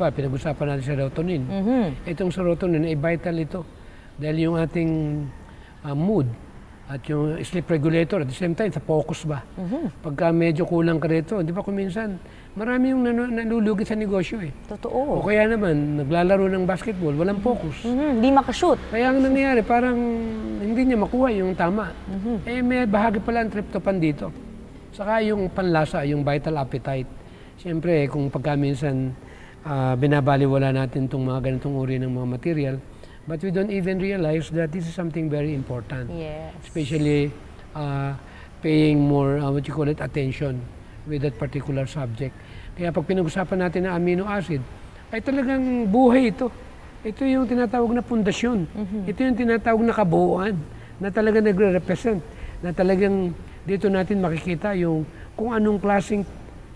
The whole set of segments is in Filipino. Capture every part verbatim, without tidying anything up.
ba, pinag-usapan natin sa serotonin. Mm-hmm. Itong serotonin ay vital ito. Dahil yung ating uh, mood at yung sleep regulator, at the same time, sa focus ba. Mm-hmm. Pagka medyo kulang ka rito, di ba kung minsan, marami yung nalulugi sa negosyo eh. Totoo. O kaya naman, naglalaro ng basketball, walang focus. Mm-hmm. Hindi makashoot. Kaya ang nangyayari, parang hindi niya makuha yung tama. Mm-hmm. Eh, may bahagi pala ang tryptophan dito. Saka yung panlasa, yung vital appetite. Siyempre, kung pagka minsan uh, binabaliwala natin itong mga ganitong uri ng mga material, but we don't even realize that this is something very important. Yes. Especially uh, paying more, uh, what you call it, attention with that particular subject. Kaya pag pinag-usapan natin ng amino acid, ay talagang buhay ito. Ito yung tinatawag na pundasyon. Mm-hmm. Ito yung tinatawag na kabuuan na talagang nagre-represent, na talagang dito natin makikita yung kung anong klaseng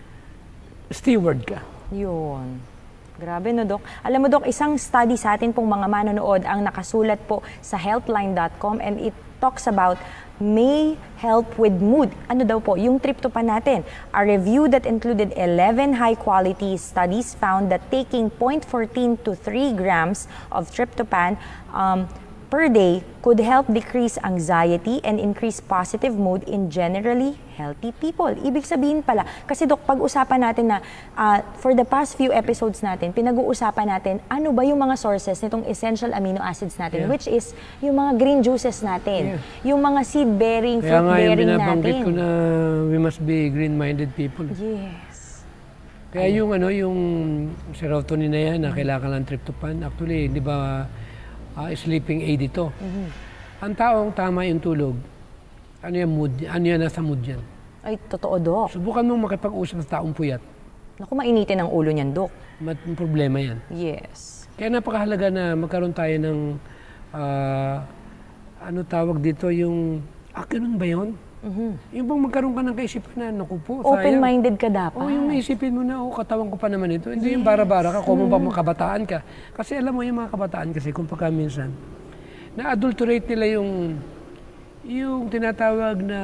steward ka. Yun. Grabe no, Dok. Alam mo, Dok, isang study sa atin pong mga manonood ang nakasulat po sa healthline dot com and it talks about may help with mood. Ano daw po? Yung tryptophan natin. A review that included eleven high-quality studies found that taking zero point one four to three grams of tryptophan um, per day could help decrease anxiety and increase positive mood in generally healthy people. Ibig sabihin pala, kasi Dok, pag-usapan natin na uh, for the past few episodes natin, pinag-uusapan natin ano ba yung mga sources nitong essential amino acids natin, yeah. which is yung mga green juices natin, yeah. yung mga seed-bearing, fruit-bearing natin. Kaya nga yung binabanggit ko na we must be green-minded people. Yes. Kaya yung ano, yung serotonin na yan, na kailangan ng tryptophan, actually, di ba, Uh, sleeping aid ito. Mm-hmm. Ang taong tama yung tulog, ano yan mood, ano yan nasa mood yan? Ay, totoo, Dok. Subukan mong makipag-usap sa taong puyat. Naku, mainitin ang ulo niyan, Dok. Mat problema yan. Yes. Kaya napakahalaga na magkaroon tayo ng, uh, ano tawag dito, yung, ah, ganun ba yun? Mm-hmm. Yung bang magkaroon ka ng kaisipan na, naku po, open-minded ka dapat. O yung maisipin mo na, oh, katawan ko pa naman ito. Hindi yes. yung bara-bara ka, kung mm-hmm. pa kabataan ka. Kasi alam mo yung mga kabataan kasi, kung pagka minsan, na-adulterate nila yung, yung tinatawag na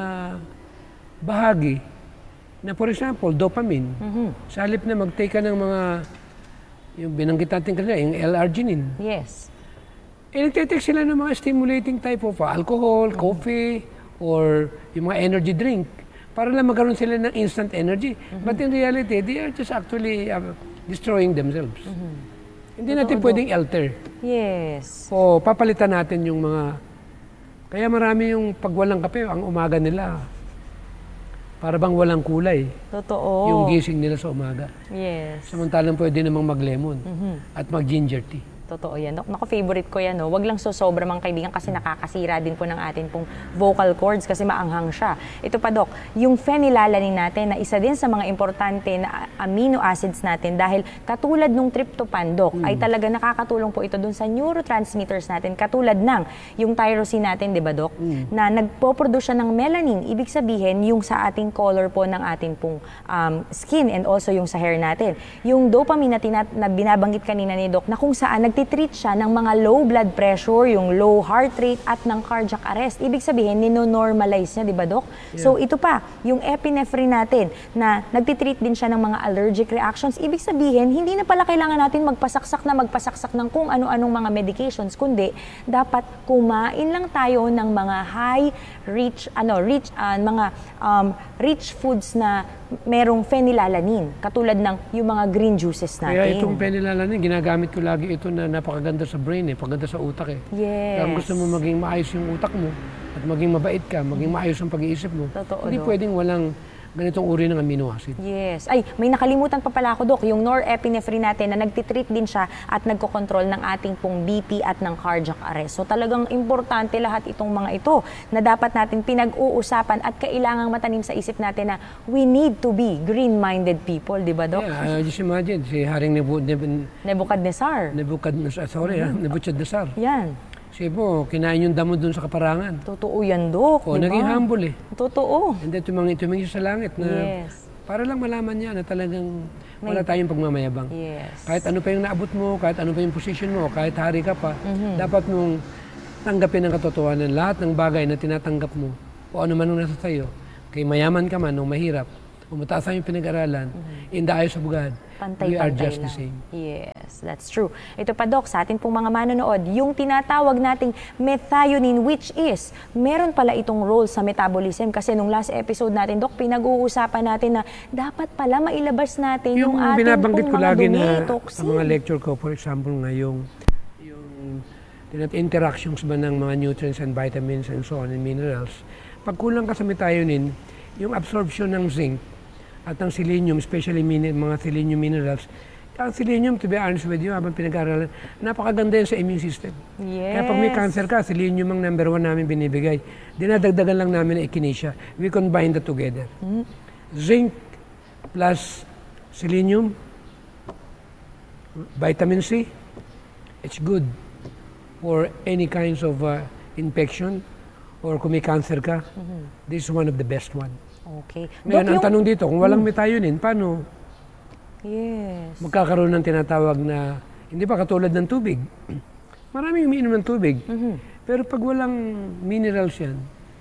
bahagi, na for example, dopamine. Mm-hmm. Sa halip na mag-take ka ng mga, yung binanggit natin kanina, yung L-arginine. Yes. Eh, nagtitake sila ng mga stimulating type of alcohol, mm-hmm. coffee, or yung mga energy drink para lang magkaroon sila ng instant energy. Mm-hmm. But in reality, they are just actually uh, destroying themselves. Mm-hmm. Hindi Totoo natin pwedeng alter. Yes. O papalitan natin yung mga... Kaya marami yung pag walang kape, ang umaga nila, para bang walang kulay. Totoo. Yung gising nila sa umaga. Yes. Samantalang pwede namang mag-lemon mm-hmm. at mag-ginger tea. Totoo yan. Naku, favorite ko yan. No? Wag lang sosobra mga kaibigan kasi nakakasira din po ng atin pong vocal cords kasi maanghang siya. Ito pa, Dok, yung phenylalanin natin na isa din sa mga importante na amino acids natin dahil katulad nung tryptophan, Dok, mm. ay talaga nakakatulong po ito dun sa neurotransmitters natin. Katulad ng yung tyrosine natin, di ba, Dok, mm. na nagpo-produce siya ng melanin. Ibig sabihin, yung sa ating color po ng ating pong um, skin and also yung sa hair natin. Yung dopamine na, tinat na binabanggit kanina ni Dok na kung saan nagtitreat siya ng mga low blood pressure, yung low heart rate at ng cardiac arrest. Ibig sabihin, nino-normalize niya, di ba, Dok? Yeah. So ito pa, yung epinephrine natin na nagtitreat din siya ng mga allergic reactions. Ibig sabihin, hindi na pala kailangan natin magpasaksak na magpasaksak ng kung ano-anong mga medications, kundi dapat kumain lang tayo ng mga high rich, ano, rich, uh, mga um, rich foods na merong phenylalanin, katulad ng yung mga green juices natin. Kaya itong phenylalanin, ginagamit ko lagi ito na napakaganda sa brain eh, paganda sa utak eh. Yes. Kaya gusto mo maging maayos yung utak mo at maging mabait ka, maging maayos ang pag-iisip mo. Totoo, hindi Dok. Pwedeng walang ganitong uri ng amino acid. Yes. Ay, may nakalimutan pa pala ako, Dok. Yung norepinephrine natin na nagtitreat din siya at nagkokontrol ng ating pong B P at ng cardiac arrest. So talagang importante lahat itong mga ito na dapat natin pinag-uusapan at kailangang matanim sa isip natin na we need to be green-minded people, di ba, Dok? Yeah, uh, just imagine, si Haring Nebu, Neb Nebuchadnezzar. Nebuchadnezzar, sorry mm-hmm. ha, Nebuchadnezzar. Yan. Kasi po, kinain yung damo dun sa kaparangan. Totoo yan, Dok. O, diba? Naging humble eh. Totoo. And then tumingin, tumingin sa langit na yes. para lang malaman niya na talagang wala tayong pagmamayabang. Yes. Kahit ano pa yung naabot mo, kahit ano pa yung position mo, kahit hari ka pa, mm-hmm. dapat mong tanggapin ang katotohanan. Lahat ng bagay na tinatanggap mo, o ano man ang nasa sa'yo, kay mayaman ka man o mahirap, o o mataas ang iyong pinag-aralan, mm-hmm. in the eyes of God, Pantay-pantay we are just lang. the same. Yes, that's true. Ito pa, Doc, sa atin pong mga manonood, yung tinatawag nating methionine, which is, meron pala itong role sa metabolism. Kasi nung last episode natin, Doc, pinag-uusapan natin na dapat pala mailabas natin yung, yung ating binabanggit pong ko mga lagi dumi, na toxin. sa mga lecture ko, for example, ngayong yung interactions ba ng mga nutrients and vitamins and so on and minerals. Pag kulang ka sa methionine, yung absorption ng zinc at ng selenium, especially min- mga selenium minerals, ang selenium, to be honest with you, habang pinag-aaralan, napakaganda yan sa immune system. Yes. Kaya pag may cancer ka, selenium ang number one namin binibigay. Dinadagdagan lang namin ng echinacea. We combine that together. Mm. Zinc plus selenium, vitamin C, it's good for any kinds of uh, infection or kung may cancer ka. Mm-hmm. This is one of the best one. Okay. Ngayon, Dok, ang yung... tanong dito, kung walang methionine, paano yes. magkakaroon ng tinatawag na, hindi ba katulad ng tubig? Maraming umiinom ng tubig. Mm-hmm. Pero pag walang minerals yan,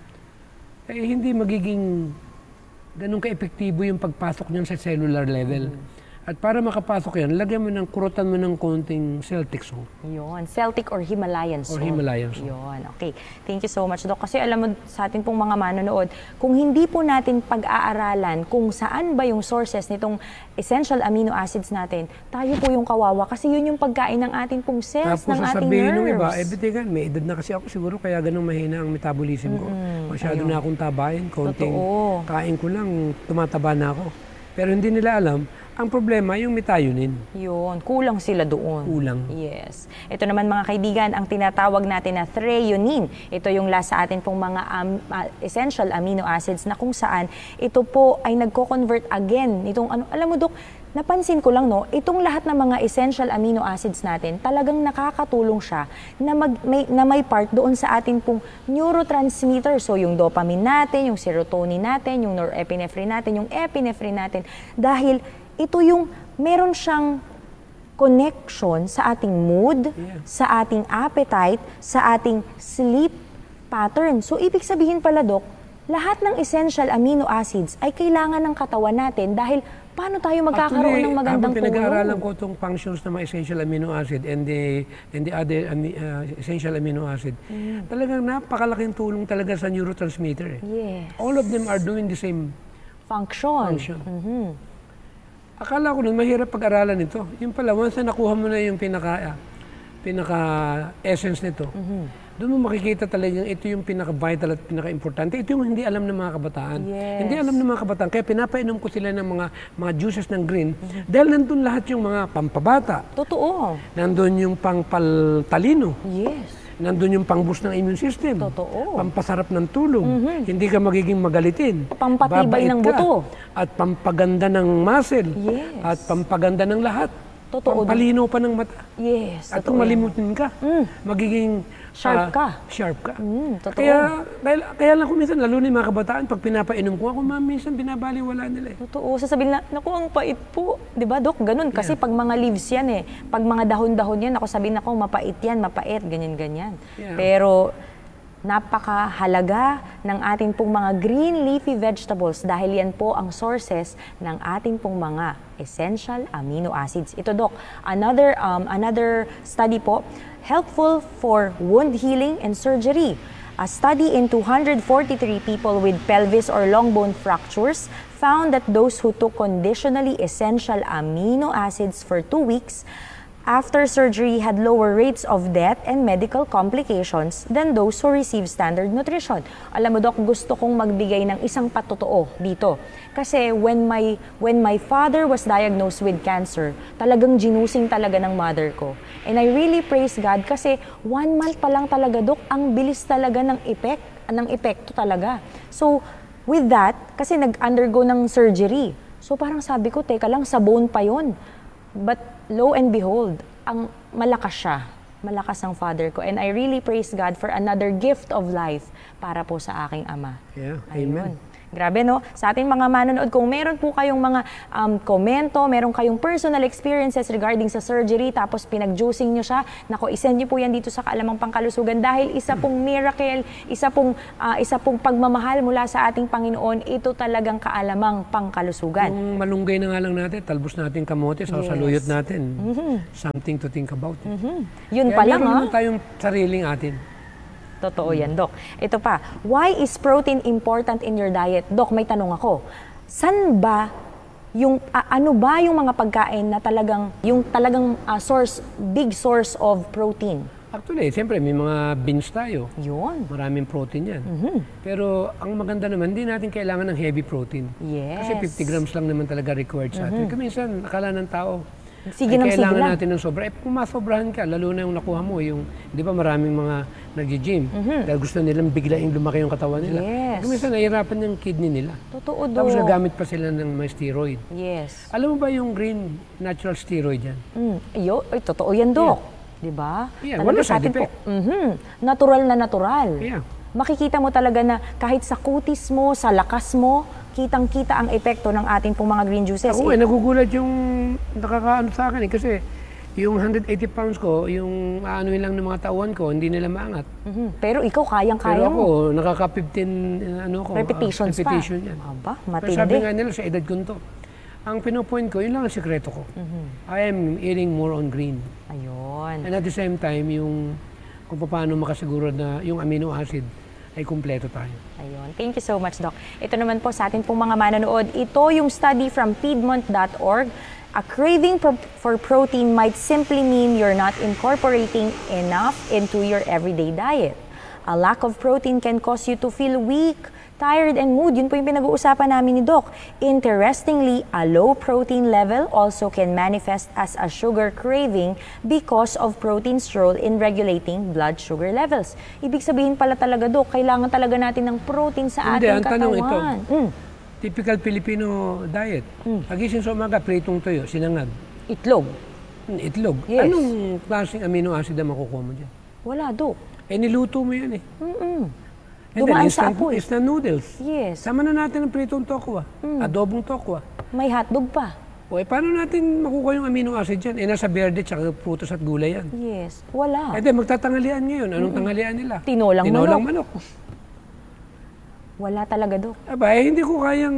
eh, hindi magiging ganun ka-epektibo yung pagpasok niyan sa cellular level. Mm-hmm. At para makapasok yan, lagyan mo ng, kurutan mo ng konting Celtic salt. Yun, Celtic or Himalayan salt. Or Himalayan salt. Yun, okay. Thank you so much, Doc. Kasi alam mo sa atin pong mga manonood, kung hindi po natin pag-aaralan kung saan ba yung sources nitong essential amino acids natin, tayo po yung kawawa kasi yun yung pagkain ng ating pong cells, Tapos ng ating sasabihin nerves. ng iba, eh bitigan, may edad na kasi ako siguro kaya ganun mahina ang metabolism ko. Mm-hmm. Masyado Ayun. na akong tabayin, konting Totoo. kain ko lang, tumataba na ako. Pero hindi nila alam, ang problema, yung methionine. Yun, kulang sila doon. Kulang. Yes. Ito naman mga kaibigan, ang tinatawag natin na threonine. Ito yung last sa atin pong mga um, uh, essential amino acids na kung saan ito po ay nagko-convert again. Itong, ano, alam mo, Dok, napansin ko lang, no, itong lahat ng mga essential amino acids natin, talagang nakakatulong siya na, mag, may, na may part doon sa ating pong neurotransmitter. So, yung dopamine natin, yung serotonin natin, yung norepinephrine natin, yung epinephrine natin. Dahil ito yung meron siyang connection sa ating mood, yeah. sa ating appetite, sa ating sleep pattern. So, ibig sabihin pala, Dok, lahat ng essential amino acids ay kailangan ng katawan natin dahil paano tayo magkakaroon Actually, ng magandang tulong? Pinag-aaralan ko tulong? itong functions ng mga essential amino acid and the, and the other uh, essential amino acid. Mm. Talagang napakalaking tulong talaga sa neurotransmitter. Eh. Yes. All of them are doing the same function. function. Mm-hmm. Akala ko nun, mahirap pag-aralan ito. Yung pala, once na nakuha mo na yung pinaka, pinaka-essence nito, mm-hmm. doon mo makikita talagang ito yung pinaka-vital at pinaka-importante. Ito yung hindi alam ng mga kabataan. Yes. Hindi alam ng mga kabataan. Kaya pinapainom ko sila ng mga mga juices ng green. Mm-hmm. Dahil nandun lahat yung mga pampabata. Totoo. Nandun yung pangpaltalino. Yes. Nandun yung pang-boost ng immune system. Totoo. Pampasarap ng tulog. Mm-hmm. Hindi ka magiging magalitin. Pampatibay ng buto. At pampaganda ng muscle. Yes. At pampaganda ng lahat. Totoo. Pampalinaw pa ng mata. Yes. At kung malimutin ka, mm. magiging sharp uh, ka. Sharp ka. Mm, totoo. Kaya, kaya, kaya lang kung minsan, lalo na yung mga kabataan, pag pinapainom ko, ako ma'am, minsan binabaliwala nila eh. Totoo. Sasabihin na, naku, ang pait po. Di ba, Dok? Ganun. Kasi yeah. pag mga leaves yan eh, pag mga dahon-dahon yan, ako sabihin ako, mapait yan, mapait, ganyan-ganyan. Yeah. Pero, napakahalaga ng ating pong mga green leafy vegetables dahil yan po ang sources ng ating pong mga essential amino acids. Ito, Dok, another, um, another study po, helpful for wound healing and surgery. A study in two hundred forty-three people with pelvis or long bone fractures found that those who took conditionally essential amino acids for two weeks after surgery had lower rates of death and medical complications than those who received standard nutrition. Alam mo, Dok, gusto kong magbigay ng isang patotoo dito. Kasi when my, when my father was diagnosed with cancer, talagang ginusing talaga ng mother ko. And I really praise God kasi one month pa lang talaga, Dok, ang bilis talaga ng effect, ng epekto talaga. So, with that, kasi nag-undergo ng surgery. So, parang sabi ko, teka lang, sa bone pa yun. But lo and behold, ang malakas siya. Malakas ang father ko. And I really praise God for another gift of life para po sa aking ama. Yeah, Ayun. amen. Grabe, no? Sa ating mga manonood, kung meron po kayong mga um, komento, meron kayong personal experiences regarding sa surgery, tapos pinag-juicing nyo siya, nako, isend nyo po yan dito sa Kaalamang Pangkalusugan dahil isa pong miracle, isa pong, uh, isa pong pagmamahal mula sa ating Panginoon, ito talagang Kaalamang Pangkalusugan. Yung malunggay na nga lang natin, talbos natin kamote, yes. Sasaluyot natin. Mm-hmm. Something to think about. Mm-hmm. Yun Kaya pa lang, ha? meron naman tayong sariling atin. Totoo yan, Dok. Ito pa, why is protein important in your diet? Dok, may tanong ako. San ba yung uh, ano ba yung mga pagkain na talagang yung talagang uh, source, big source of protein? Actually, siyempre may mga beans tayo. Yun. Maraming protein yan. Mm-hmm. Pero ang maganda naman, hindi natin kailangan ng heavy protein. Yes. Kasi fifty grams lang naman talaga required sa atin. Mm-hmm. Minsan, akala ng tao, sige ay ng kailangan sige natin ng sobra. Eh, kung masobrahan ka, lalo na yung nakuha mo, yung, di ba maraming mga nag-gym, mm-hmm. dahil gusto nilang biglaing lumaki yung katawan nila. Yes. Kung minsan, nahihirapan yung kidney nila. Totoo, do. Tapos nagamit pa sila ng may steroid. Yes. Alam mo ba yung green natural steroid yan? Mm. Yo, ay, totoo yan, Dok. Yeah. Di ba? Yeah, wala side effect. Mm-hmm. Natural na natural. Yeah. Makikita mo talaga na kahit sa kutis mo, sa lakas mo, kitang-kita ang epekto ng ating pong mga green juices. Ako eh, nagugulat yung nakakaano sa akin eh, kasi yung one hundred eighty pounds ko, yung ano lang ng mga tauhan ko, hindi nila maangat. Mm-hmm. Pero ikaw, kayang-kaya Pero ako, mo. nakaka fifteen ano ko, repetitions uh, repetition pa. yan. Aba, Pero matindi. sabi nga nila, sa edad ko to, ang pinopoint ko, yun lang ang sekreto ko. Mm-hmm. I am eating more on green. Ayun. And at the same time, yung kung paano makasiguro na yung amino acid ay kumpleto tayo. Ayun. Thank you so much, Doc. Ito naman po sa atin pong mga manonood. Ito yung study from piedmont dot org. A craving pro- for protein might simply mean you're not incorporating enough into your everyday diet. A lack of protein can cause you to feel weak, tired, and mood. Yun po yung pinag-uusapan namin ni Doc. Interestingly, a low protein level also can manifest as a sugar craving because of protein's role in regulating blood sugar levels. Ibig sabihin pala talaga, Doc, kailangan talaga natin ng protein sa Hindi, ating ang katawan. tanong ito, Mm. typical Filipino diet. Mm. Pagising sa umaga, pritong tuyo, sinangag. Itlog. Mm, itlog. Yes. Anong klaseng amino acid ang makukuha mo dyan? Wala, Doc. Eh, niluto mo yan eh. Mm-mm. And Dumaan then, sa instant, apoy. instant noodles. Yes. Sama na natin ang pritong tokwa, Mm. adobong tokwa. May hotdog pa. O eh, paano natin makukuha yung amino acid dyan? Eh, nasa berde, tsaka prutas at gulay yan. Yes. Wala. Eh, di, magtatanghalian ngayon. Anong tanghalian nila? Tinolang Tinolang manok. manok. Wala talaga, Doc. Aba, eh, hindi ko kayang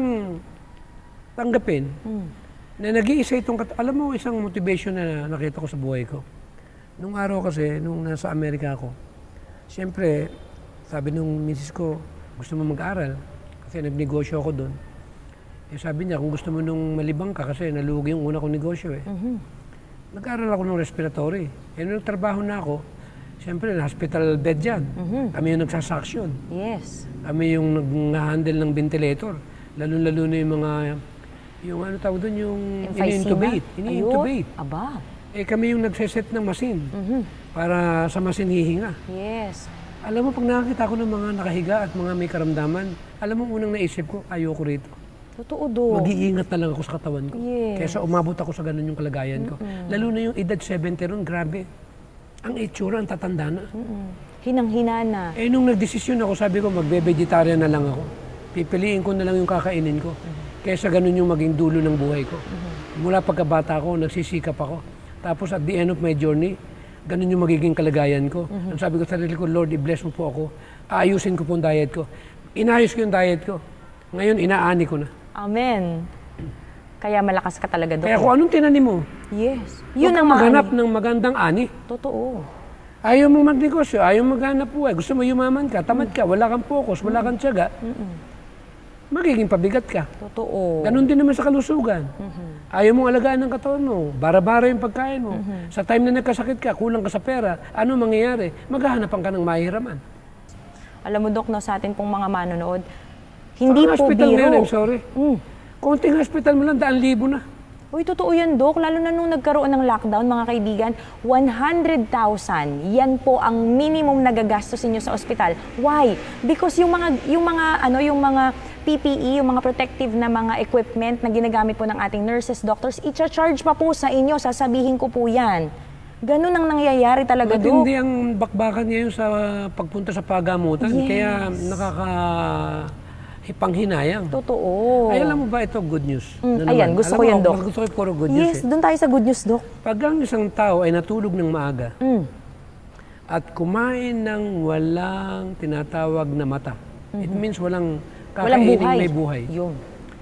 tanggapin Mm. na nag-iisa itong... kat- Alam mo, isang motivation na nakita ko sa buhay ko. Nung araw kasi, nung nasa Amerika ako, siyempre, sabi nung misis ko, gusto mo mag-aral? Kasi nagnegosyo ako doon. Eh, sabi niya, kung gusto mo nung malibang ka, kasi nalugi yung una kong negosyo eh. Mm-hmm. Nag-aral ako ng respiratory. Eh, nung nagtrabaho na ako, siyempre, hospital bed yan. Mm-hmm. Kami yung nagsasuction. Yes. Kami yung nag-handle ng ventilator. Lalo-lalo na yung mga, yung ano tawag doon, yung ini-intubate. Ini-intubate. Aba. Eh, kami yung nagseset ng machine Mm-hmm. para sa machine hihinga. Yes. Alam mo, pag nakakita ko ng mga nakahiga at mga may karamdaman, alam mo, unang naisip ko, ayoko rito. Totoo, Doc. Mag-iingat na lang ako sa katawan ko. Yes. Kesa umabot ako sa ganun yung kalagayan ko. Mm-mm. Lalo na yung edad seventy ron, grabe. Ang itsura, ang tatanda na. Mm-mm. Hinang-hina na. Eh, nung nagdesisyon ako, sabi ko, magbe-vegetarian na lang ako. Pipiliin ko na lang yung kakainin ko. Mm-hmm. Kesa ganun yung maging dulo ng buhay ko. Mm-hmm. Mula pagkabata ko, nagsisikap ako. Tapos at the end of my journey, ganun yung magiging kalagayan ko. Mm-hmm. Ang sabi ko sa sarili ko, Lord, i-bless mo po ako. Aayusin ko po yung diet ko. Inayos ko yung diet ko. Ngayon, inaani ko na. Amen. Kaya malakas ka talaga, Doc. Kaya kung anong tinanim mo, Yes. yun ang maghanap ng magandang ani. Totoo. Ayaw mo magnegosyo, ayaw maghanap buhay. Gusto mo yumaman ka, tamad ka, wala kang focus, wala kang tiyaga. Mm-mm. Magiging pabigat ka. Totoo. Ganon din naman sa kalusugan. Mm-hmm. Ayaw mong alagaan ng katawan mo, bara-bara yung pagkain mo. Mm-hmm. Sa time na nagkasakit ka, kulang ka sa pera, ano mangyayari? Maghahanapan ka ng mahihiraman. Alam mo, Doc, no, sa atin pong mga manonood, hindi Sa po hospital biro. ngayon, I'm sorry. Mm. Konting hospital mo lang, daan libo na. Uy, totoo yan, Doc. Lalo na nung nagkaroon ng lockdown, mga kaibigan, one hundred thousand. Yan po ang minimum na gagastos niyo sa ospital. Why? Because yung mga, yung mga, ano, yung mga P P E, yung mga protective na mga equipment na ginagamit po ng ating nurses, doctors, i-charge pa po sa inyo. Sasabihin ko po yan. Ganun ang nangyayari talaga, Doc. Matindi ang bakbakan ngayon sa pagpunta sa pagamutan. Yes. Kaya nakaka... panghinayang. Totoo. Ay, alam mo ba ito, good news? Mm, Na ayan, naman. gusto Alam ko mo, yan, Doc. Gusto ko puro good news. Yes, Eh. doon tayo sa good news, Doc. Pag ang isang tao ay natulog ng maaga Mm. at kumain ng walang tinatawag na mata, it means walang Walang kakaining buhay. may buhay, Yun.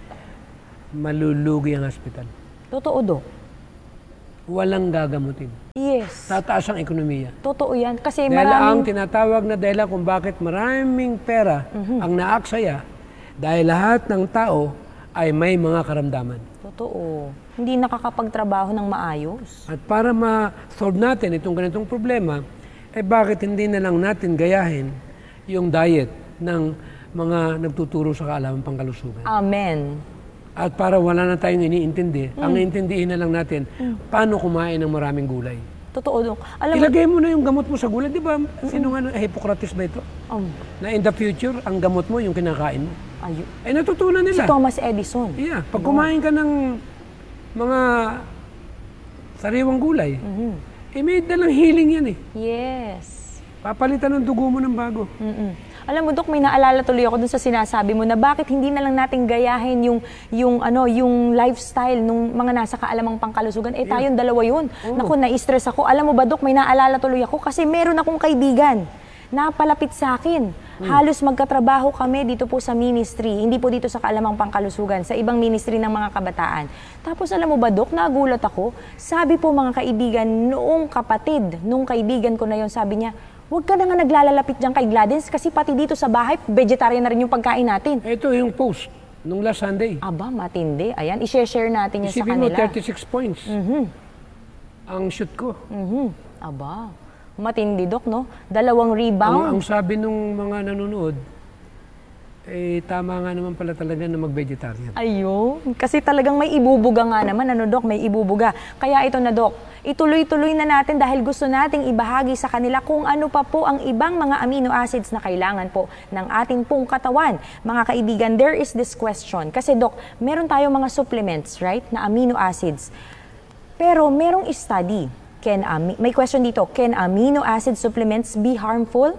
malulugi ang hospital. Totoo, Doc. Walang gagamutin. Yes. Tataas ang ekonomiya. Totoo yan. Kasi Dahil ang maraming... tinatawag na dahilan kung bakit maraming pera Mhm. ang naaksaya dahil lahat ng tao ay may mga karamdaman. Totoo. Hindi nakakapagtrabaho ng maayos. At para ma-solve natin itong ganitong problema, eh bakit hindi na lang natin gayahin yung diet ng mga nagtuturo sa kaalaman pangkalusugan? Amen. At para wala na tayong iniintindi, Mm. ang iintindihin na lang natin, paano kumain ng maraming gulay. Totoo, Doc. Alam mo... Ilagay mo na yung gamot mo sa gulay. Di ba, sino nga, eh, Hippocrates ba ito? Um, Na in the future, ang gamot mo, yung kinakain mo. ayo. Ay, natutunan Si nila. Thomas Edison. Yeah, pag kumain ka ng mga sariwang gulay, Mhm. eh may dalang healing yan eh. Yes. Papalitan ng dugo mo ng bago. Mm-mm. Alam mo, Dok, may naalala tuloy ako dun sa sinasabi mo na bakit hindi na lang natin gayahin yung yung ano, yung lifestyle nung mga nasa kaalamang pangkalusugan. Eh tayong dalawa yun. Naku, na-stress ako. Alam mo ba, Dok, may naalala tuloy ako kasi meron akong kaibigan na palapit sa akin. Halos magkatrabaho kami dito po sa ministry, hindi po dito sa kaalamang pangkalusugan, sa ibang ministry ng mga kabataan. Tapos alam mo ba, Dok, nagulat ako. Sabi po mga kaibigan, noong kapatid, nung kaibigan ko na yon, sabi niya, huwag ka na nga naglalalapit dyan kay Gladys kasi pati dito sa bahay, vegetarian na rin yung pagkain natin. Ito yung post nung last Sunday. Aba, matindi. Ayan, i-share natin yan sa Isipin mo, kanila. thirty-six points. Mhm. Ang shoot ko. Mhm. Aba, matindi, Dok, no? Dalawang rebound. Ang, ang sabi nung mga nanonood, eh tama nga naman pala talaga na mag-vegetarian. Ayun. Kasi talagang may ibubuga nga naman. Ano, Dok? May ibubuga. Kaya ito na, Dok. Ituloy-tuloy na natin dahil gusto nating ibahagi sa kanila kung ano pa po ang ibang mga amino acids na kailangan po ng ating pong katawan. Mga kaibigan, there is this question. Kasi, Dok, meron tayong mga supplements, right, na amino acids. Pero merong study. Can, ami- may question dito. Can amino acid supplements be harmful?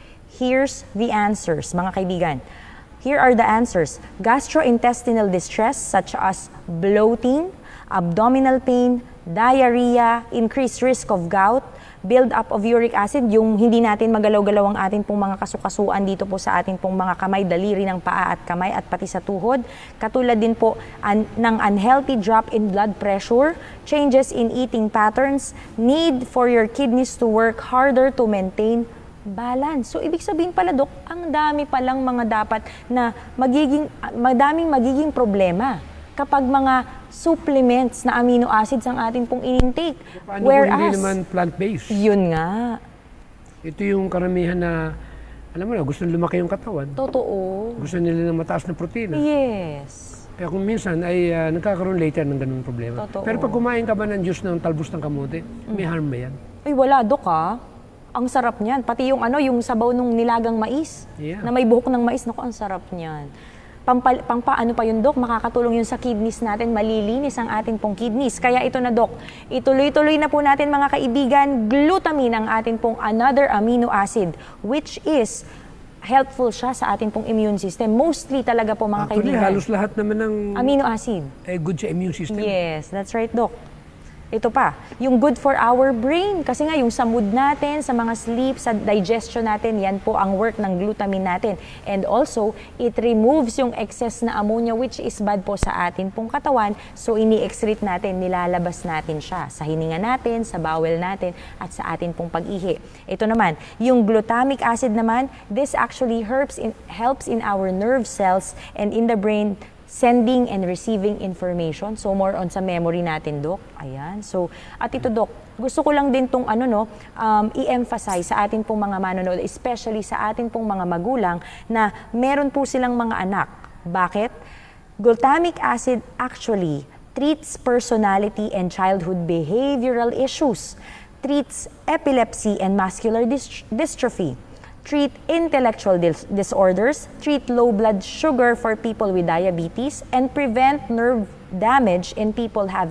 Here's the answers, mga kaibigan. Here are the answers. Gastrointestinal distress such as bloating, abdominal pain, diarrhea, increased risk of gout, build-up of uric acid, yung hindi natin magalaw-galaw ang atin pong mga kasukasuan dito po sa atin pong mga kamay, daliri ng paa at kamay at pati sa tuhod. Katulad din po an, ng unhealthy drop in blood pressure, changes in eating patterns, need for your kidneys to work harder to maintain balance. So, ibig sabihin pala, Dok, ang dami palang mga dapat na magiging, madaming magiging problema kapag mga supplements na amino acids ang ating pong in-intake. Paano kung hindi naman plant-based? Yun nga. Ito yung karamihan na, alam mo na, gusto nila lumaki yung katawan. Totoo. Gusto nila ng mataas na protina. Yes. Kaya kung minsan ay uh, nagkakaroon later ng ganung problema. Totoo. Pero pag kumain ka ba ng juice ng talbos ng kamote, may harm ba yan? Ay, wala, Dok, ha? Ang sarap niyan. Pati yung ano, yung sabaw nung nilagang mais, Yeah. na may buhok ng mais, naku, ang sarap niyan. Pampa, pampa, ano pa yun, Dok? Makakatulong yun sa kidneys natin, malilinis ang ating pong kidneys. Kaya ito na, Dok, ituloy-tuloy na po natin, mga kaibigan, glutamine ang ating pong another amino acid, which is helpful siya sa ating pong immune system. Mostly talaga po, mga Actually, kaibigan. halos lahat naman ng Amino acid. eh, good sa immune system. Yes, that's right, Doc. Ito pa, yung good for our brain. Kasi nga, yung sa mood natin, sa mga sleep, sa digestion natin, yan po ang work ng glutamine natin. And also, it removes yung excess na ammonia which is bad po sa atin pong katawan. So, ini-excrete natin, nilalabas natin siya sa hininga natin, sa bowel natin, at sa atin pong pag-ihi. Ito naman, yung glutamic acid naman, this actually helps in, helps in our nerve cells and in the brain sending and receiving information. So, more on sa memory natin, Dok. Ayan. So, at ito, Dok, gusto ko lang din tong ano, no, um, i-emphasize sa atin pong mga manonood, especially sa atin pong mga magulang, na meron po silang mga anak. Bakit? Glutamic acid actually treats personality and childhood behavioral issues, treats epilepsy and muscular dys- dystrophy, treat intellectual dis- disorders, treat low blood sugar for people with diabetes, and prevent nerve damage in people having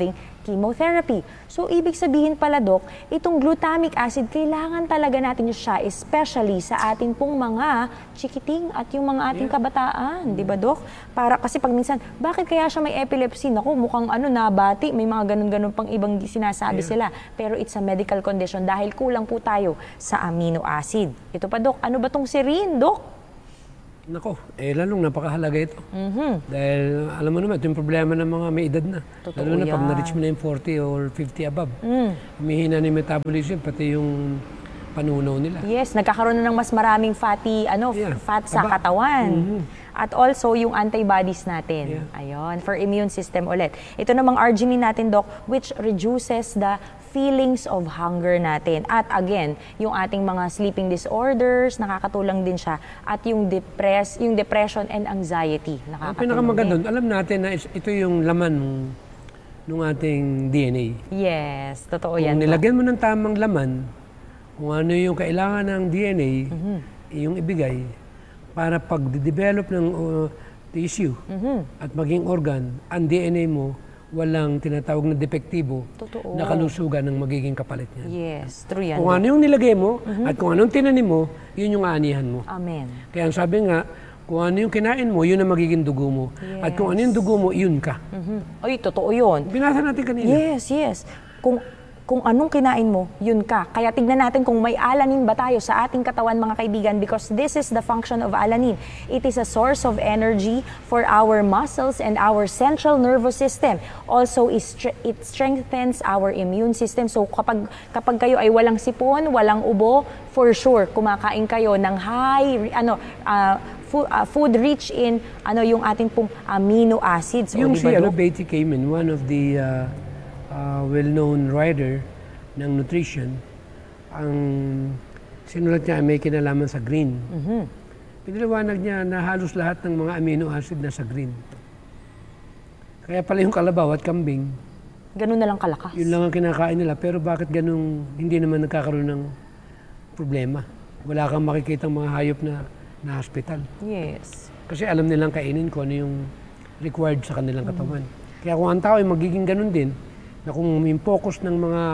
chemotherapy. So, ibig sabihin pala, Dok, itong glutamic acid, kailangan talaga natin siya, especially sa atin pong mga chikiting at yung mga ating Yeah. kabataan. Di ba, Dok? Para, kasi pag minsan, bakit kaya siya may epilepsy? Naku, mukhang ano, nabati, may mga ganun-ganun pang ibang sinasabi Yeah. sila. Pero it's a medical condition dahil kulang po tayo sa amino acid. Ito pa, Dok, ano ba tong serine, Dok? Nako, eh lalong napakahalaga ito. Mhm. Dahil alam mo naman, ito yung problema ng mga may edad na. Totoo Lalo na pag yan. na-reach mo na yung forty or fifty above. Mm. Humihina na yung metabolism, pati yung panunaw nila. Yes, nagkakaroon na ng mas maraming fatty, ano, Yeah. fat sa Aba. katawan. Mhm. At also, yung antibodies natin. Yeah. Ayun, for immune system ulit. Ito namang arginine natin, Doc, which reduces the feelings of hunger natin. At again, yung ating mga sleeping disorders, nakakatulong din siya. At yung depress, yung depression and anxiety, Ang nakakatulong pinakamaganda din. doon, alam natin na is- ito yung laman ng, ng ating D N A. Yes, totoo Kung yan, Doc. nilagyan mo ng tamang laman, kung ano yung kailangan ng D N A, Mhm. yung ibigay, para pag-develop ng uh, tissue Mhm. at maging organ, ang D N A mo, walang tinatawag na depektibo Totoo. na kalusugan ng magiging kapalit niya. Yes, true yan, Kung Doc. ano yung nilagay mo at kung anong tinanim mo, yun yung aanihan mo. Amen. Kaya ang sabi nga, kung ano yung kinain mo, yun ang magiging dugo mo. At kung ano yung dugo mo, yun ka. Mhm. Ay, totoo yun. Binasa natin kanina. Yes, yes. Kung kung anong kinain mo, yun ka. Kaya tignan natin kung may alanin ba tayo sa ating katawan, mga kaibigan, because this is the function of alanin. It is a source of energy for our muscles and our central nervous system. Also, it stre- it strengthens our immune system. So kapag kapag kayo ay walang sipon, walang ubo, for sure kumakain kayo ng high ano ah, food, ah, food rich in ano yung ating pong amino acids. O, Yung di si ba, ano, Doc? Betty Kamen, one of the uh, uh, well-known writer ng nutrition, ang sinulat niya ay may kinalaman sa green. Mhm. Pinaliwanag niya na halos lahat ng mga amino acid na sa green. Kaya pala yung kalabaw at kambing, Ganun na lang kalakas. yun lang ang kinakain nila. Pero bakit ganun hindi naman nagkakaroon ng problema? Wala kang makikita mga hayop na na hospital. Yes. Kasi alam nilang kainin kung ano yung required sa kanilang katawan. Kaya kung ang tao ay magiging ganun din, na kung yung focus ng mga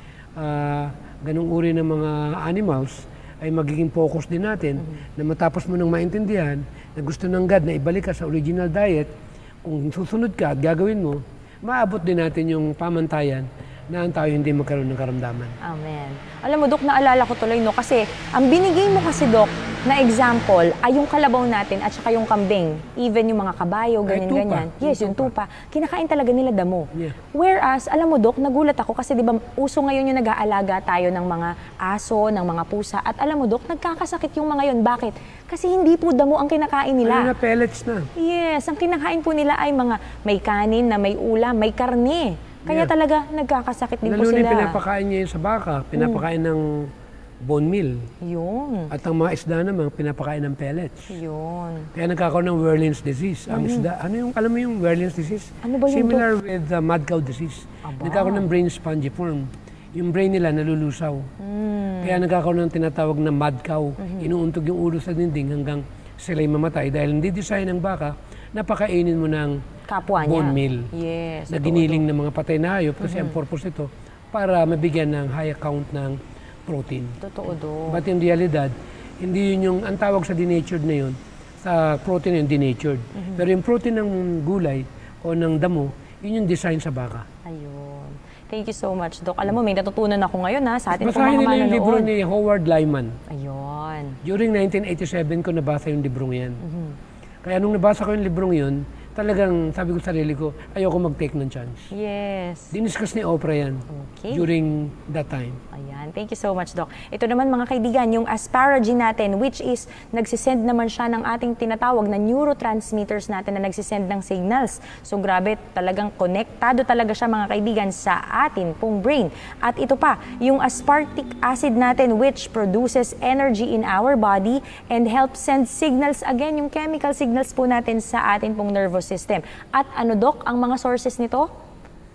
ah, ganung uri ng mga animals, ay magiging focus din natin na matapos mo nang maintindihan na gusto ng God na ibalik ka sa original diet, kung susunod ka at gagawin mo, maabot din natin yung pamantayan na ang tao hindi magkaroon ng karamdaman. Amen. Alam mo, Dok, naalala ko tuloy, no? Kasi ang binigay mo kasi, Dok, na example ay yung kalabaw natin at saka yung kambing. Even yung mga kabayo, Ay, ganyan-ganyan. tupa. Yes, Yung yung tupa. Kinakain talaga nila damo. Yeah. Whereas, alam mo, Dok, nagulat ako kasi di ba uso ngayon yung nag-aalaga tayo ng mga aso, ng mga pusa. At alam mo, Dok, nagkakasakit yung mga yon. Bakit? Kasi hindi po damo ang kinakain nila. Ano na pellets na. Yes, ang kinakain po nila ay mga may kanin na may ulam, may karne. Kaya Yeah. talaga nagkakasakit din Lalo po na sila. yung pinapakain niya yun sa baka, pinapakain ng bone meal. Yun. At ang mga isda naman, pinapakain ng pellets. Yun. Kaya nagkakaroon ng Werlin's disease. Ang isda, ano yung, alam mo yung Werlin's disease? Ano ba yun, Similar with the mad cow disease. Aba. Nagkakaroon ng brain spongiform. Yung brain nila nalulusaw. Mm. Kaya nagkakaroon ng tinatawag na mad cow. Inuuntog yung ulo sa dinding hanggang sila'y mamatay. Dahil hindi design ng baka, napakainin mo ng Kapwa niya. bone meal. Yes. Na totoo, giniling ng mga patay na hayop. Kasi ang purpose ito, para mabigyan ng high count ng protein. Totoo, Dok. But in realidad, hindi yun yung, ang tawag sa denatured na yun, sa protein yung denatured. Pero yung protein ng gulay o ng damo, yun yung design sa baka. Ayun. Thank you so much, Dok. Alam mo, may natutunan ako ngayon ha, sa atin pong Basahin mga nila yung libro manonood. ni Howard Lyman. Ayun. During nineteen eighty-seven ko nabasa yung librong yan. Kaya nung nabasa ko yung librong yun, talagang sabi ko sa sarili ko, ayoko mag-take ng chance. Yes. Diniscuss ni Oprah yan Okay. during that time. Ayan. Thank you so much, Doc. Ito naman mga kaibigan, yung asparagine natin, which is nagsisend naman siya ng ating tinatawag na neurotransmitters natin na nagsisend ng signals. So grabe, talagang konektado talaga siya mga kaibigan sa atin pong brain. At ito pa, yung aspartic acid natin which produces energy in our body and helps send signals, again, yung chemical signals po natin sa atin pong nervous system. At ano, Doc, ang mga sources nito?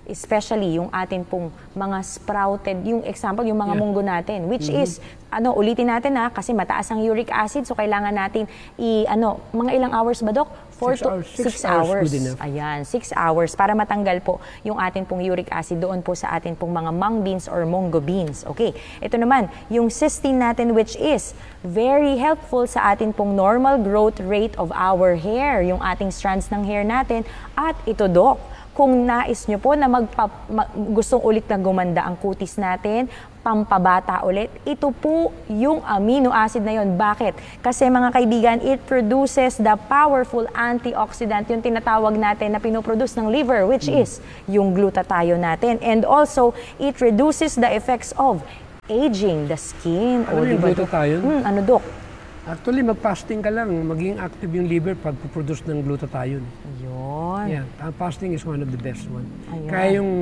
especially yung atin pong mga sprouted, yung example, yung mga Yeah. munggo natin, which is, ano, ulitin natin ha, kasi mataas ang uric acid, so kailangan natin i, ano, mga ilang hours ba, Dok? Four Six to hours. Six six hours, hours. good enough. Ayan, six hours para matanggal po yung atin pong uric acid doon po sa atin pong mga mung beans or mongo beans. Okay, ito naman, yung cysteine natin which is very helpful sa atin pong normal growth rate of our hair, yung ating strands ng hair natin. At ito, Dok, kung nais nyo po na magpa, ma- gustong ulit na gumanda ang kutis natin, pampabata ulit, ito po yung amino acid na yon. Bakit? Kasi mga kaibigan, it produces the powerful antioxidant, yung tinatawag natin na pinoproduce ng liver, which Mm. is yung glutathione natin. And also, it reduces the effects of aging the skin. Ano yung diba, Dok? glutathione? Hmm, ano, Dok? Actually, mag-fasting ka lang, maging active yung liver pag produce ng glutathione. Yun. Yeah, ang fasting is one of the best one. Ayan. Kaya yung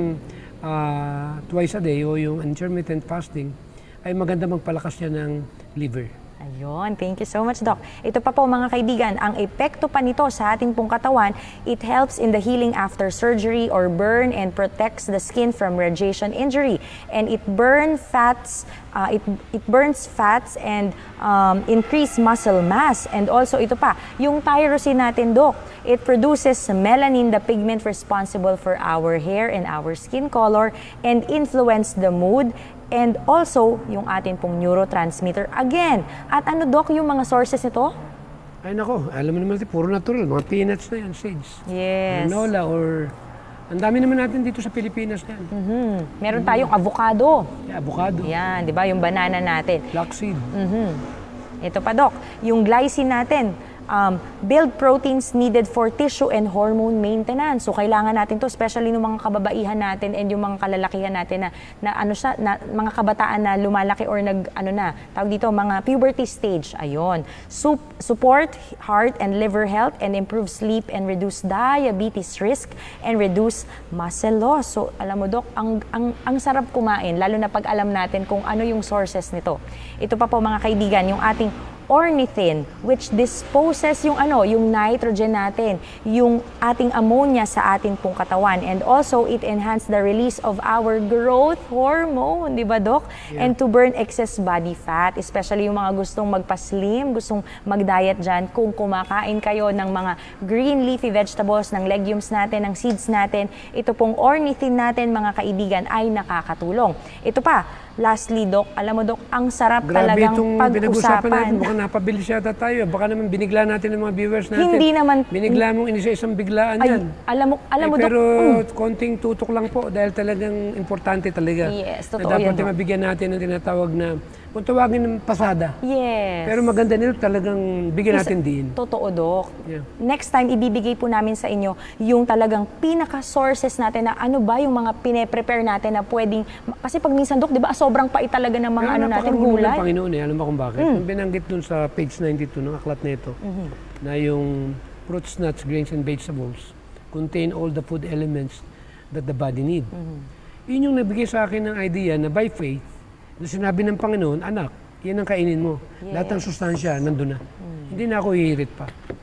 ah, twice a day o yung intermittent fasting ay maganda magpalakas yan ng liver. Ayun, thank you so much, Doc. Ito pa po mga kaibigan, ang epekto pa nito sa ating pong katawan, it helps in the healing after surgery or burn and protects the skin from radiation injury. And it burn fats, uh, it, it burns fats and um, increase muscle mass. And also ito pa, yung tyrosine natin, Doc, it produces melanin, the pigment responsible for our hair and our skin color and influence the mood. And also, yung atin pong neurotransmitter. Again, at ano, Doc, yung mga sources nito? Ay nako, alam mo naman natin, puro natural. Mga peanuts na yan, seeds. Yes. Granola or... Ang dami naman natin dito sa Pilipinas na yan. Mhm. Meron tayong avocado. Yeah, avocado, Yan, di ba? Yung banana natin. flaxseed. Mhm. Ito pa, Doc. Yung glycine natin, um, build proteins needed for tissue and hormone maintenance. So, kailangan natin to, especially ng mga kababaihan natin and yung mga kalalakihan natin na, na ano siya, na, mga kabataan na lumalaki or nag, ano na, tawag dito, mga puberty stage. Ayun. Sup, support heart and liver health and improve sleep and reduce diabetes risk and reduce muscle loss. So, alam mo, Doc, ang, ang, ang sarap kumain, lalo na pag alam natin kung ano yung sources nito. Ito pa po, mga kaibigan, yung ating ornithine, which disposes yung ano, yung nitrogen natin, yung ating ammonia sa ating pong katawan. And also, it enhance the release of our growth hormone, di ba, Doc? Yeah. And to burn excess body fat, especially yung mga gustong magpa-slim, gustong mag-diet dyan, kung kumakain kayo ng mga green leafy vegetables, ng legumes natin, ng seeds natin, ito pong ornithine natin, mga kaibigan, ay nakakatulong. Ito pa, lastly, Doc, alam mo, Doc, ang sarap Grabe talagang itong pinag-usapan natin. pag-usapan. Mukhang napabilis yata tayo. Baka naman binigla natin ng mga viewers natin. Hindi naman- Binigla mong inisa-isang biglaan Ay, yan. alam mo, alam Eh, mo, Doc, pero mm. konting tutok lang po dahil talagang importante talaga. Yes, na totoo dapat yan, Doc. mabigyan natin ng tinatawag na, kung tawagin ng pasada. Yes. Pero maganda nito talagang bigyan Isa- natin din. Totoo, Doc. Yeah. Next time, ibibigay po namin sa inyo yung talagang pinaka-sources natin na ano ba yung mga pine-prepare natin na pwedeng... Kasi pag minsan, Doc, di ba, sobrang pait talaga ng mga Pero ano natin, napakarunong gulay. ng Panginoon eh. Alam mo kung bakit? Yung binanggit dun sa page ninety-two ng aklat na ito, na yung fruits, nuts, grains, and vegetables contain all the food elements that the body need. Yun yung nabigay sa akin ng idea na by faith, na sinabi ng Panginoon, anak, yan ang kainin mo. Lahat ng sustansya, nandun na. Hindi na ako hihirit pa.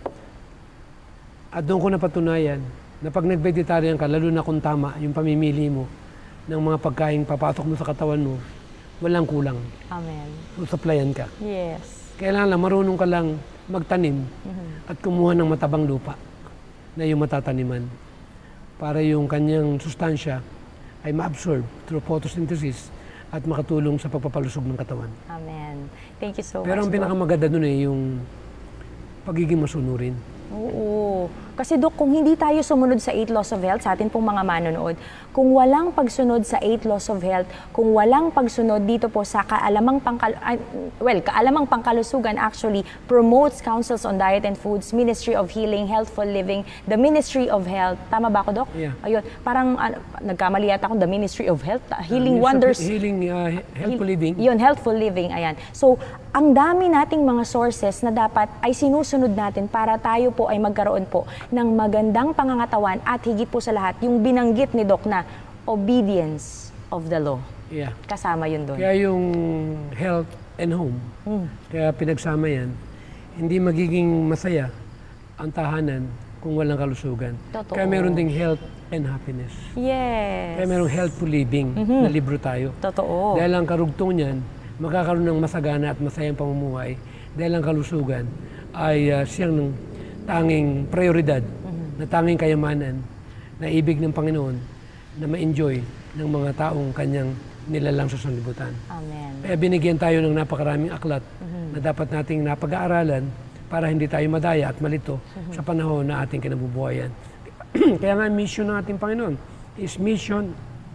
At doon ko napatunayan na pag nag-vegetarian ka, lalo na kung tama yung pamimili mo ng mga pagkain papasok mo sa katawan mo, walang kulang. Amen. Supplyan ka. Yes. Kailangan lang, marunong ka lang magtanim at kumuha ng matabang lupa na yung matataniman para yung kanyang sustansya ay ma-absorb through photosynthesis at makatulong sa pagpapalusog ng katawan. Amen. Thank you so Pero ang much, Doc. pinakamaganda dun eh, yung pagiging masunurin. Oo. Kasi, Doc, kung hindi tayo sumunod sa eight laws of health, sa atin pong mga manonood, kung walang pagsunod sa eight laws of health, kung walang pagsunod dito po sa kaalamang pangkal uh, well, kaalamang pangkalusugan actually promotes Councils on Diet and Foods, Ministry of Healing, Healthful Living, the Ministry of Health. Tama ba ako, Doc? Yeah. Ayun. Parang uh, nagkamali yata akong the Ministry of Health. Uh, Healing Uh, Wonders. Healing, uh, healthful living. Yun, healthful living, ayan. So, ang dami nating mga sources na dapat ay sinusunod natin para tayo po ay magkaroon po ng magandang pangangatawan at higit po sa lahat, yung binanggit ni Doc na obedience of the law. Yeah. Kasama yun doon. Kaya yung health and home, Mm. kaya pinagsama yan, hindi magiging masaya ang tahanan kung walang kalusugan. Totoo. Kaya meron ding health and happiness. Yes. Kaya merong Healthful Living Mhm. na libro tayo. Totoo. Dahil ang karugtong niyan, magkakaroon ng masagana at masayang pamumuhay. Dahil ang kalusugan ay uh, siyang tanging prioridad, na tanging kayamanan, na ibig ng Panginoon na ma-enjoy ng mga taong kanyang nilalang sa sanlibutan. Amen. Kaya binigyan tayo ng napakaraming aklat na dapat nating napag-aaralan para hindi tayo madaya at malito sa panahon na ating kinabubuhayan. Kaya nga mission ng ating Panginoon, His mission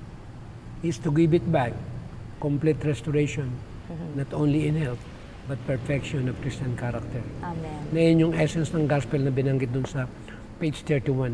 is to give it back, complete restoration, not only in health, but perfection of Christian character. Amen. Na yun yung essence ng gospel na binanggit dun sa page thirty-one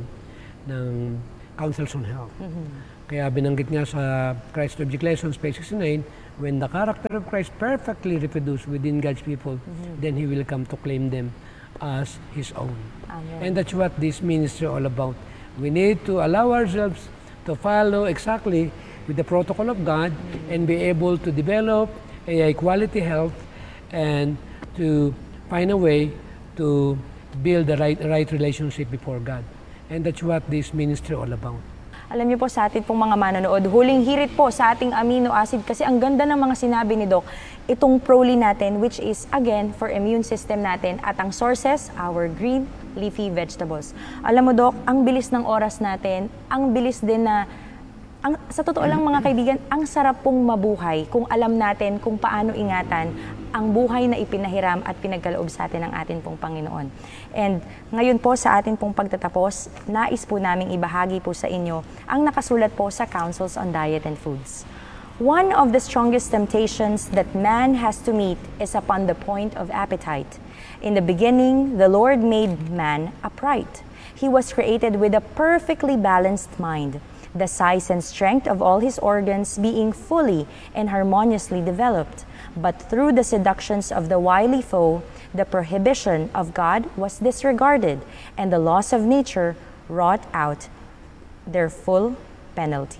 ng Counsels on Health. Kaya binanggit nga sa Christ Object Lessons, page sixty-nine, when the character of Christ perfectly reproduced within God's people, then He will come to claim them as His own. Amen. And that's what this ministry all about. We need to allow ourselves to follow exactly with the protocol of God and be able to develop a quality health and to find a way to build the right, right relationship before God. And that's what this ministry all about. Alam niyo po sa atin pong mga manonood, huling hirit po sa ating amino acid kasi ang ganda ng mga sinabi ni Doc, itong proline natin which is again for immune system natin at ang sources, our green leafy vegetables. Alam mo Doc, ang bilis ng oras natin, ang bilis din na ang, sa totoo lang mga kaibigan, ang sarap pong mabuhay kung alam natin kung paano ingatan ang buhay na ipinahiram at pinagkaloob sa atin ng atin pong Panginoon. And ngayon po sa atin pong pagtatapos, nais po naming ibahagi po sa inyo ang nakasulat po sa Counsels on Diet and Foods. One of the strongest temptations that man has to meet is upon the point of appetite. In the beginning, the Lord made man upright. He was created with a perfectly balanced mind, the size and strength of all his organs being fully and harmoniously developed. But through the seductions of the wily foe, the prohibition of God was disregarded, and the laws of nature wrought out their full penalty.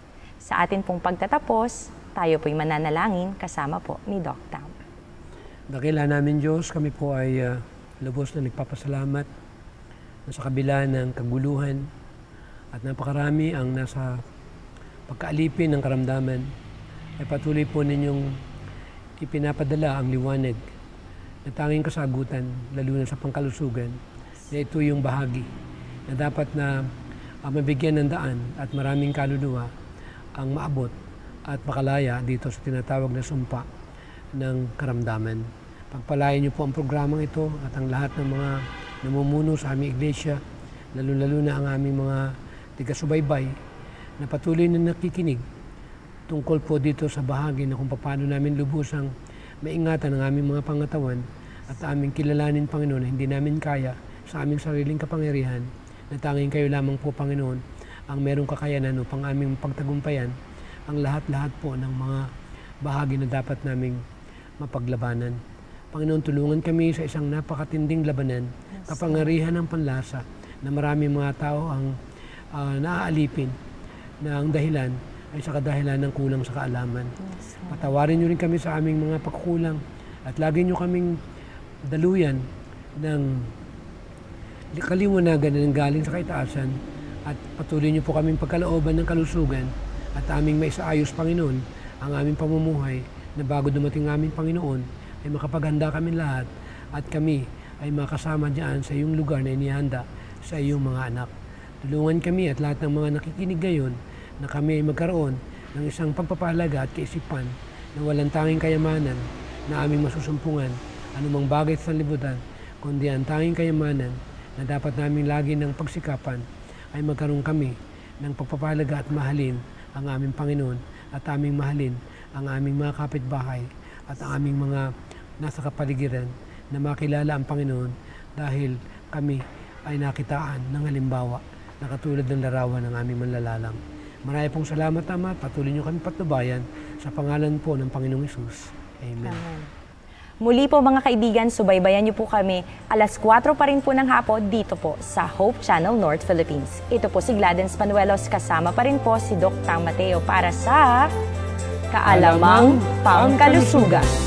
Sa atin pong pagtatapos, tayo po'y mananalangin kasama po ni Doc Tam. Dakila namin Diyos, kami po ay uh, lubos na nagpapasalamat na sa kabila ng kaguluhan at napakarami ang nasa pagkaalipin ng karamdaman, ay patuloy po ninyong ipinapadala ang liwanag na tanging kasagutan, lalo na sa pangkalusugan, na ito yung bahagi na dapat na uh, mabigyan ng daan at maraming kaluluwa ang maabot at makalaya dito sa tinatawag na sumpa ng karamdaman. Pagpalayan niyo po ang programang ito at ang lahat ng mga namumuno sa aming iglesia, lalo-lalo na ang aming mga tiga-subaybay na patuloy na nakikinig tungkol po dito sa bahagi na kung paano namin lubusang maingatan ang aming mga pangatawan at aming kilalanin, Panginoon, na hindi namin kaya sa aming sariling kapangyarihan, na tanging kayo lamang po, Panginoon, ang merong kakayanan upang aming pagtagumpayan ang lahat-lahat po ng mga bahagi na dapat naming mapaglabanan. Panginoon, tulungan kami sa isang napakatinding labanan, kapangyarihan ng panlasa na maraming mga tao ang uh, naaalipin na ang dahilan ay sa kadahilan ng kulang sa kaalaman. Yes, patawarin niyo rin kami sa aming mga pagkukulang at lagi niyo kaming daluyan ng kaliwanagan na galing sa kaitaasan at patuloy niyo po kaming pagkalooban ng kalusugan at aming maisaayos, Panginoon, ang aming pamumuhay na bago dumating ang aming Panginoon ay makapaghanda kami lahat at kami ay makasama diyan sa iyong lugar na inihanda sa iyong mga anak. Tulungan kami at lahat ng mga nakikinig ngayon na kami ay magkaroon ng isang pagpapahalaga at kaisipan na walang tanging kayamanan na aming masusumpungan anumang bagay sa sanlibutan, kundi ang tanging kayamanan na dapat namin lagi ng pagsikapan ay magkaroon kami ng pagpapahalaga at mahalin ang aming Panginoon at aming mahalin ang aming mga kapitbahay at ang aming mga nasa kapaligiran na makilala ang Panginoon dahil kami ay nakitaan ng halimbawa na katulad ng larawan ng aming manlalalang. Marami pong salamat, Ama. Patuloy niyo kami patnubayan sa pangalan po ng Panginoong Hesus. Amen. Amen. Muli po mga kaibigan, subaybayan niyo po kami alas kwatro pa rin po ng hapon dito po sa Hope Channel North Philippines. Ito po si Gladens Panuelos, kasama pa rin po si Doc Tang Mateo para sa Kaalamang Pangkalusugan.